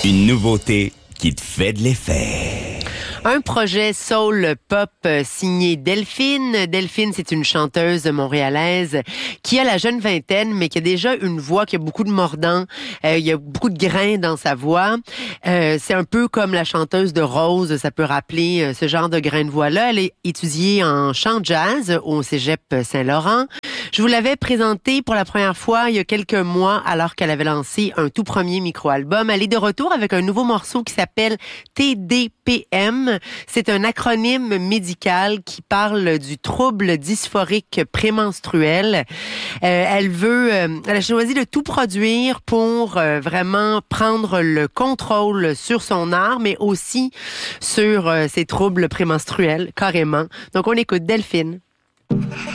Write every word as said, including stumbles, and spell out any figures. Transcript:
Une nouveauté qui te fait de l'effet. Un projet soul pop signé Delphine. Delphine, c'est une chanteuse montréalaise qui a la jeune vingtaine, mais qui a déjà une voix qui a beaucoup de mordant. Euh, il y a beaucoup de grains dans sa voix. Euh, c'est un peu comme la chanteuse de Rose, ça peut rappeler euh, ce genre de grains de voix-là. Elle est étudiée en chant jazz au Cégep Saint-Laurent. Je vous l'avais présentée pour la première fois il y a quelques mois alors qu'elle avait lancé un tout premier micro-album. Elle est de retour avec un nouveau morceau qui s'appelle T D P M. C'est un acronyme médical qui parle du trouble dysphorique prémenstruel. Euh, elle veut, euh, elle a choisi de tout produire pour euh, vraiment prendre le contrôle sur son art, mais aussi sur euh, ses troubles prémenstruels, carrément. Donc on écoute Delphine.